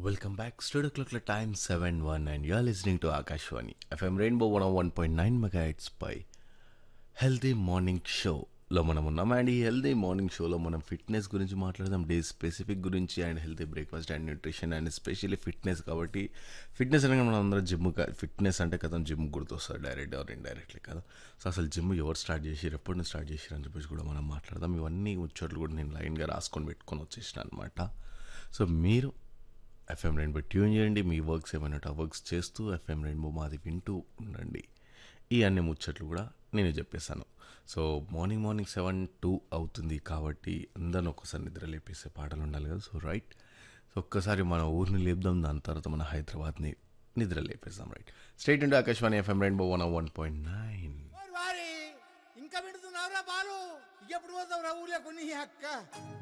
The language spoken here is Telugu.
Welcome back. Studio clock time 7:01 and you're listening to Akashwani FM Rainbow 101.9 megahertz by healthy morning షోలో మనం ఉన్నాం. అండ్ ఈ హెల్దీ మార్నింగ్ షోలో మనం ఫిట్నెస్ గురించి మాట్లాడదాం, డే స్పెసిఫిక్ గురించి and healthy breakfast and nutrition and especially fitness. కాబట్టి ఫిట్నెస్ అనగా మనం అందరం జిమ్, ఫిట్నెస్ అంటే కదా జిమ్ గుర్తొస్తారు డైరెక్ట్ ఆర్ ఇండైరెక్ట్లీ కదా. సో అసలు జిమ్ ఎవరు స్టార్ట్ చేసారు, ఎప్పటి నుంచి స్టార్ట్ చేసారు అని చెప్పేసి కూడా మనం మాట్లాడదాం. ఇవన్నీ ముచ్చట్లు కూడా నేను లైన్గా రాసుకొని పెట్టుకొని వచ్చేసిన అనమాట. సో మీరు ఎఫ్ఎం రెయిన్బో ట్యూన్ చేయండి, మీ వర్క్స్ ఏమైనా ఆ వర్క్స్ చేస్తూ ఎఫ్ఎం రెయిన్బో మాది వింటూ ఉండండి. ఈ అన్ని ముచ్చట్లు కూడా నేను చెప్పేశాను. సో మార్నింగ్ 7:02 అవుతుంది కాబట్టి అందరిని ఒక్కసారి నిద్ర లేపేసే పాటలు ఉండాలి కదా. సో రైట్, సో ఒక్కసారి మన ఊరిని లేపుదాం, దాని తర్వాత మన హైదరాబాద్ని నిద్ర లేపేద్దాం. Right, straight into Akashvani FM rainbow 101.9. ఇంకా పెడుతున్నావురా బాలు, ఎప్పుడు పోతావురా ఊర్లో కొన్ని అక్క